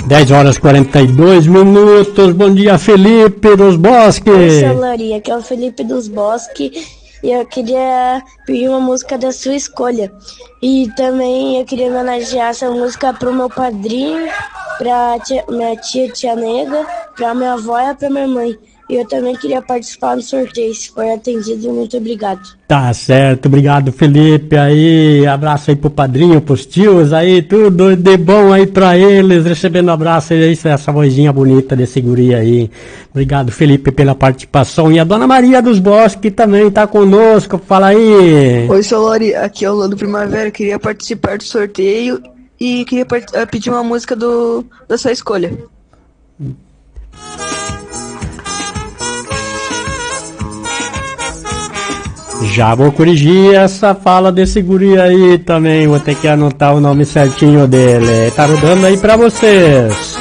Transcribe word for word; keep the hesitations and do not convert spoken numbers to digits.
dez horas e quarenta e dois minutos. Bom dia, Felipe dos Bosques. Oi, seu Lori, aqui é o Felipe dos Bosques e eu queria pedir uma música da sua escolha. E também eu queria homenagear essa música pro meu padrinho, pra tia, minha tia, tia Nega, pra minha avó e pra minha mãe. E eu também queria participar do sorteio, se for atendido, muito obrigado. Tá certo, obrigado, Felipe, aí, abraço aí pro padrinho, pros tios aí, tudo de bom aí pra eles, recebendo abraço aí, essa vozinha bonita desse guri aí. Obrigado, Felipe, pela participação. E a Dona Maria dos Bosques também tá conosco, fala aí. Oi, seu Lori, aqui é o Lando Primavera, queria participar do sorteio e queria part- pedir uma música do, da sua escolha. Já vou corrigir essa fala desse guri aí também, vou ter que anotar o nome certinho dele. Tá rodando aí pra vocês.